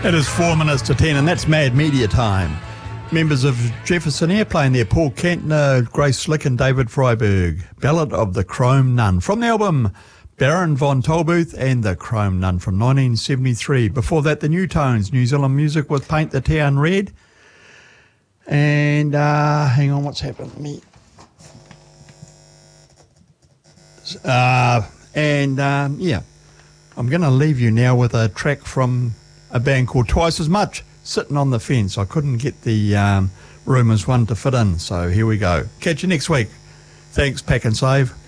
It is 4 minutes to 10, and that's Mad Media time. Members of Jefferson Airplane there, Paul Kentner, Grace Slick and David Freiberg. Ballad of the Chrome Nun from the album Baron von Tolbooth and the Chrome Nun from 1973. Before that, the New Tones, New Zealand music with Paint the Town Red. And hang on, what's happened to me? Yeah, I'm going to leave you now with a track from a band called Twice As Much, Sitting on the Fence. I couldn't get the Rumours one to fit in, so here we go. Catch you next week. Thanks, Pack and Save.